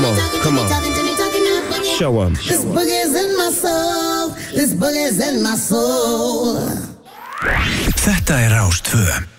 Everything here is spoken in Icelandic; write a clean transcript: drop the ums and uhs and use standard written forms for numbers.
Come on, come on. Show 'em. This boogie's in my soul. This boogie's in my soul. Þetta Rás 2.